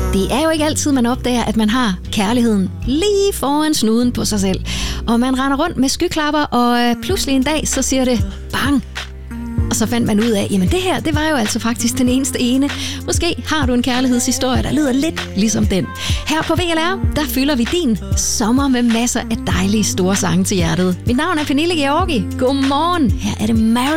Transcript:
Det er jo ikke altid, man opdager, at man har kærligheden lige foran snuden på sig selv. Og man render rundt med skyklapper, og pludselig en dag, så siger det bang. Og så fandt man ud af, jamen det her, det var jo altså faktisk den eneste ene. Måske har du en kærlighedshistorie, der lyder lidt ligesom den. Her på VLR, der fylder vi din sommer med masser af dejlige store sange til hjertet. Mit navn er Pernille Georgi. Godmorgen. Her er det Mary.